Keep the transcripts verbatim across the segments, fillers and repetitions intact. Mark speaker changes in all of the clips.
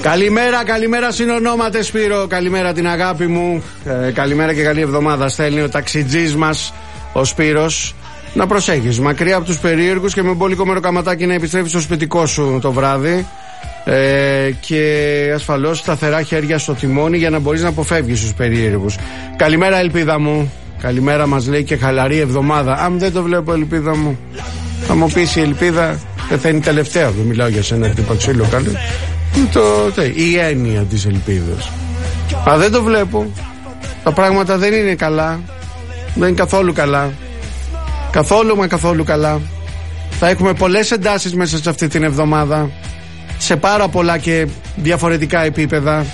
Speaker 1: Καλημέρα, καλημέρα συνονόματε Σπύρο. Καλημέρα την αγάπη μου. ε, Καλημέρα και καλή εβδομάδα. Στέλνει ο ταξιτζής μας ο Σπύρος. Να προσέχεις, μακριά από τους περίεργους και με μπόλικο μεροκαματάκι να επιστρέφεις στο σπιτικό σου το βράδυ. ε, Και ασφαλώς σταθερά χέρια στο τιμόνι για να μπορείς να αποφεύγεις τους περίεργους. Καλημέρα ελπίδα μου. Καλημέρα μας λέει και χαλαρή εβδομάδα. Αν δεν το βλέπω ελπίδα μου, θα μου πεις η ελπίδα δεν θα είναι τελευταία. Δεν μιλάω για σένα χτύπα ξύλο καλή. Το, το, η έννοια της ελπίδας. Α, δεν το βλέπω. Τα πράγματα δεν είναι καλά. Δεν είναι καθόλου καλά. Καθόλου μα καθόλου καλά. Θα έχουμε πολλές εντάσεις μέσα σε αυτή την εβδομάδα, σε πάρα πολλά και διαφορετικά επίπεδα.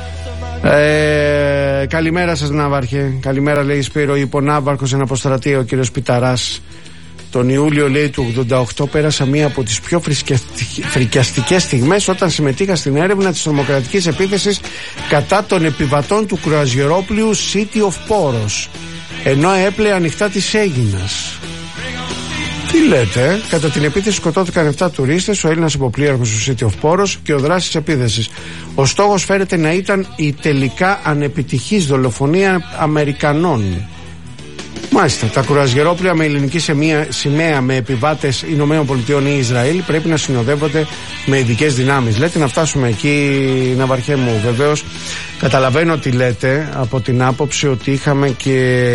Speaker 1: ε, Καλημέρα σας Ναύαρχε. Καλημέρα λέει Σπύρο. Είπε ο Ναύαρχος εν αποστρατεία, ο κύριος Πιταράς. Τον Ιούλιο λέει του ογδόντα οκτώ πέρασα μία από τις πιο φρικιαστικές στιγμές όταν συμμετείχα στην έρευνα της τρομοκρατικής επίθεσης κατά των επιβατών του κρουαζιερόπλοιου City of Poros, ενώ έπλεε ανοιχτά της Αίγινας. Τι λέτε? Κατά την επίθεση σκοτώθηκαν επτά τουρίστες, ο Έλληνας υποπλήρχος του City of Poros και ο δράστης της επίθεσης. Ο στόχος φέρεται να ήταν η τελικά ανεπιτυχής δολοφονία Αμερικανών. Μάλιστα, τα κρουαζιερόπλοια με ελληνική σημαία με επιβάτες Ηνωμένων Πολιτειών ή Ισραήλ πρέπει να συνοδεύονται με ειδικές δυνάμεις. Λέτε να φτάσουμε εκεί, Ναυαρχέ μου. Βεβαίως, καταλαβαίνω τι λέτε από την άποψη ότι είχαμε και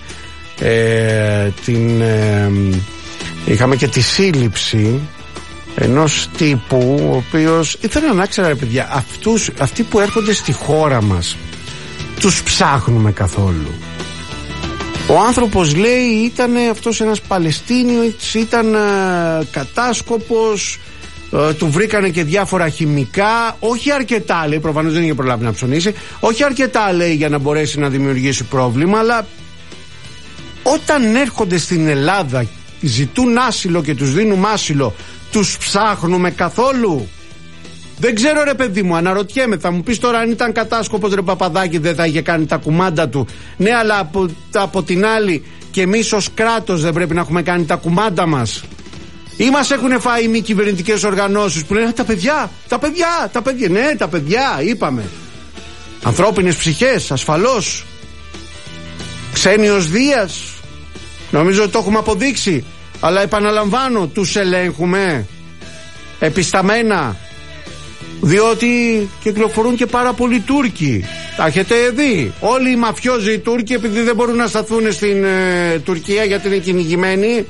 Speaker 1: ε, την ε, είχαμε και τη σύλληψη ενός τύπου ο οποίος ήθελα να ξέρω, ρε παιδιά, αυτούς, αυτοί που έρχονται στη χώρα μας τους ψάχνουμε καθόλου? Ο άνθρωπος λέει ήταν αυτός ένας Παλαιστίνιος, ήταν ε, κατάσκοπος, ε, του βρήκανε και διάφορα χημικά, όχι αρκετά λέει, προφανώς δεν είχε προλάβει να ψωνίσει, όχι αρκετά λέει για να μπορέσει να δημιουργήσει πρόβλημα, αλλά όταν έρχονται στην Ελλάδα, ζητούν άσυλο και τους δίνουμε άσυλο, τους ψάχνουμε καθόλου? Δεν ξέρω ρε παιδί μου, αναρωτιέμαι. Θα μου πεις τώρα αν ήταν κατάσκοπος ρε Παπαδάκη δεν θα είχε κάνει τα κουμάντα του. Ναι, αλλά από, από την άλλη και εμείς ως κράτος δεν πρέπει να έχουμε κάνει τα κουμάντα μας? Ή μας έχουν φάει οι μη κυβερνητικές οργανώσεις που λένε τα παιδιά, τα παιδιά, τα παιδιά. Ναι, τα παιδιά είπαμε. Ανθρώπινες ψυχές, ασφαλώς. Ξένοι ως Δίας. Νομίζω ότι το έχουμε αποδείξει. Αλλά επαναλαμβάνω, τους ελέγχουμε επισταμένα? Διότι κυκλοφορούν και πάρα πολλοί Τούρκοι. Τα έχετε δει. Όλοι οι μαφιόζοι οι Τούρκοι, επειδή δεν μπορούν να σταθούν στην ε, Τουρκία γιατί είναι κυνηγημένοι,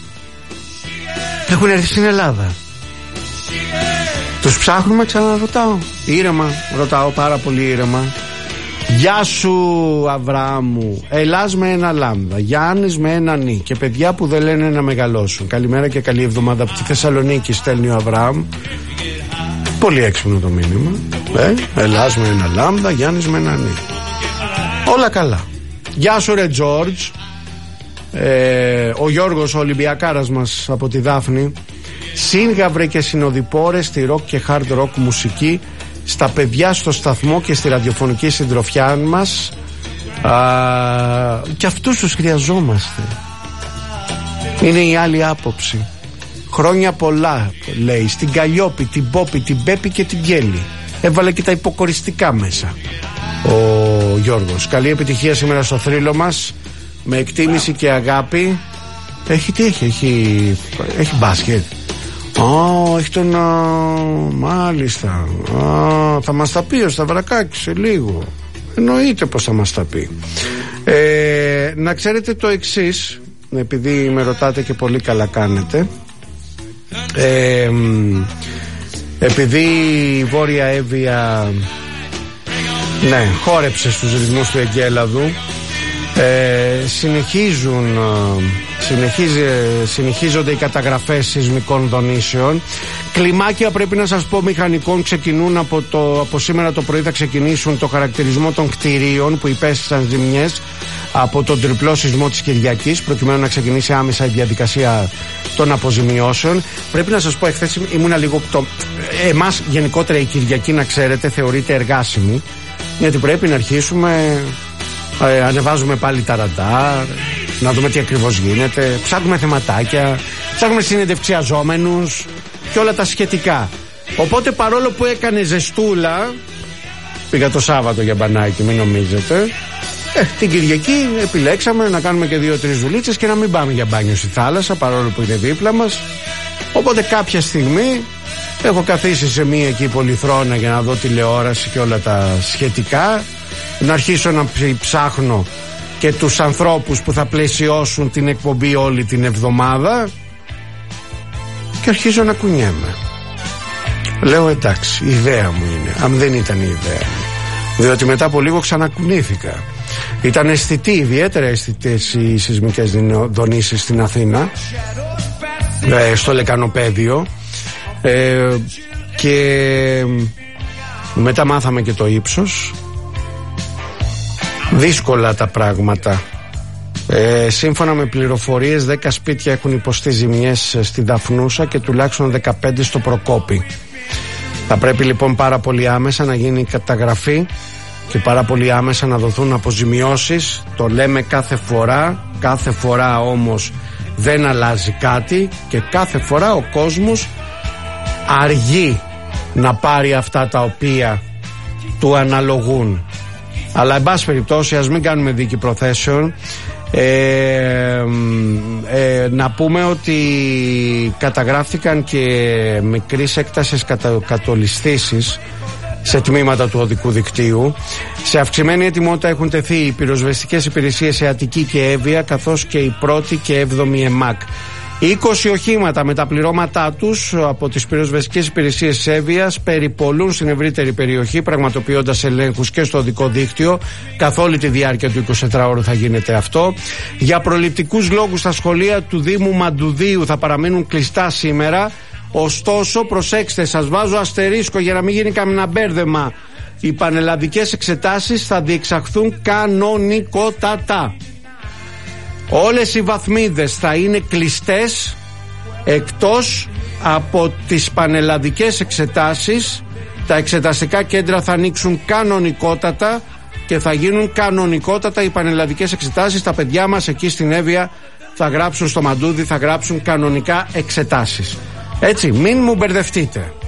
Speaker 1: έχουν έρθει στην Ελλάδα. Τους ψάχνουμε, ξαναρωτάω. Ήρεμα, ρωτάω πάρα πολύ ήρεμα. Γεια σου Αβραάμου. Ελλάς με ένα λάμδα, Γιάννης με ένα νι και παιδιά που δεν λένε να μεγαλώσουν. Καλημέρα και καλή εβδομάδα από τη Θεσσαλονίκη, στέλνει ο Αβραάμ. Πολύ έξυπνο το μήνυμα. ε, Ελλάς με ένα λάμδα, Γιάννης με ένα νι. Όλα καλά. Γεια σου ρε Τζόρτζ. ε, Ο Γιώργος, ο Ολυμπιακάρας μας από τη Δάφνη. Σύγγαβρε και συνοδοιπόρες στη ροκ και hard rock μουσική, στα παιδιά στο σταθμό και στη ραδιοφωνική συντροφιά μας. Α, και αυτούς τους χρειαζόμαστε. Είναι η άλλη άποψη. Χρόνια πολλά λέει στην Καλλιόπη, την Πόπη, την Πέπη και την Κέλη. Έβαλε και τα υποκοριστικά μέσα ο Γιώργος. Καλή επιτυχία σήμερα στο θρύλο μας, με εκτίμηση και αγάπη. Έχει τι έχει, έχει, έχει μπάσκετ. Ω, έχει τον α, μάλιστα. Α, θα μας τα πει ο Σταυρακάκης σε λίγο. Εννοείται πως θα μας τα πει. ε, Να ξέρετε το εξής, επειδή με ρωτάτε και πολύ καλά κάνετε. Ε, επειδή η Βόρεια Εύβοια ναι, χόρεψε στους ρυθμούς του Εγκέλαδου, ε, συνεχίζουν συνεχίζει, συνεχίζονται οι καταγραφές σεισμικών δονήσεων. Κλιμάκια, πρέπει να σας πω, μηχανικών ξεκινούν από, το, από σήμερα το πρωί θα ξεκινήσουν το χαρακτηρισμό των κτηρίων που υπέστησαν ζημιές από τον τριπλό σεισμό της Κυριακής, προκειμένου να ξεκινήσει άμεσα η διαδικασία των αποζημιώσεων. Πρέπει να σας πω, εχθές ήμουνα λίγο το... εμάς γενικότερα η Κυριακή, να ξέρετε, θεωρείται εργάσιμη, γιατί πρέπει να αρχίσουμε, ε, ανεβάζουμε πάλι τα ραντάρ, να δούμε τι ακριβώς γίνεται, ψάχνουμε θεματάκια, ψάχνουμε συνεντευξιαζόμενους και όλα τα σχετικά. Οπότε παρόλο που έκανε ζεστούλα, πήγα το Σάββατο για μπανάκι, μην νομίζετε, ε, την Κυριακή επιλέξαμε να κάνουμε και δύο-τρεις δουλίτσες και να μην πάμε για μπάνιο στη θάλασσα, παρόλο που είναι δίπλα μας. Οπότε κάποια στιγμή έχω καθίσει σε μία εκεί πολυθρόνα για να δω τηλεόραση και όλα τα σχετικά, να αρχίσω να ψάχνω και τους ανθρώπους που θα πλαισιώσουν την εκπομπή όλη την εβδομάδα και αρχίζω να κουνιέμαι. Λέω εντάξει, η ιδέα μου είναι, αν δεν ήταν η ιδέα μου, διότι μετά από λίγο ξανακουνήθηκα. Ήταν αισθητή, ιδιαίτερα αισθητές οι σεισμικές δονήσεις στην Αθήνα, ε, στο Λεκανοπέδιο, ε, και μετά μάθαμε και το ύψος. Δύσκολα τα πράγματα. Ε, σύμφωνα με πληροφορίες, δέκα σπίτια έχουν υποστεί ζημιές στη Δαφνούσα και τουλάχιστον δεκαπέντε στο Προκόπη. Θα πρέπει λοιπόν πάρα πολύ άμεσα να γίνει η καταγραφή και πάρα πολύ άμεσα να δοθούν αποζημιώσεις. Το λέμε κάθε φορά, κάθε φορά όμως δεν αλλάζει κάτι και κάθε φορά ο κόσμος αργεί να πάρει αυτά τα οποία του αναλογούν. Αλλά εν πάση περιπτώσει, ας μην κάνουμε δίκη προθέσεων. Ε, ε, να πούμε ότι καταγράφηκαν και μικρής έκτασης κατολισθήσεις σε τμήματα του οδικού δικτύου. Σε αυξημένη ετοιμότητα έχουν τεθεί οι πυροσβεστικές υπηρεσίες σε Αττική και Εύβοια, καθώς και η πρώτη και έβδομη ΕΜΑΚ. είκοσι οχήματα με τα πληρώματά τους από τις πυροσβεστικές υπηρεσίες της Εύβοιας περιπολούν στην ευρύτερη περιοχή, πραγματοποιώντας ελέγχους και στο οδικό δίκτυο. Καθ' όλη τη διάρκεια του εικοσιτετράωρου θα γίνεται αυτό. Για προληπτικούς λόγους τα σχολεία του Δήμου Μαντουδίου θα παραμείνουν κλειστά σήμερα. Ωστόσο, προσέξτε, σας βάζω αστερίσκο για να μην γίνει κανένα μπέρδεμα. Οι πανελλαδικές εξετάσεις θα διεξαχθούν κανονικότατα. Όλες οι βαθμίδες θα είναι κλειστές εκτός από τις πανελλαδικές εξετάσεις. Τα εξεταστικά κέντρα θα ανοίξουν κανονικότατα και θα γίνουν κανονικότατα οι πανελλαδικές εξετάσεις. Τα παιδιά μας εκεί στην Εύβοια θα γράψουν στο Μαντούδι, θα γράψουν κανονικά εξετάσεις. Έτσι, μην μου μπερδευτείτε.